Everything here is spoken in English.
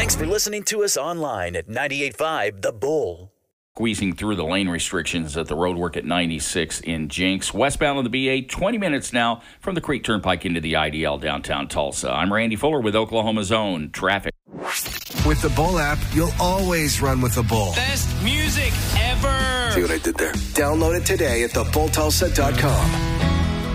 Thanks for listening to us online at 98.5 The Bull. Squeezing through the lane restrictions at the roadwork at 96 in Jinx. Westbound on the BA, 20 minutes now from the Creek Turnpike into the IDL downtown Tulsa. I'm Randy Fuller with Oklahoma's own traffic. With the Bull app, you'll always run with the Bull. Best music ever. See what I did there? Download it today at thebulltulsa.com.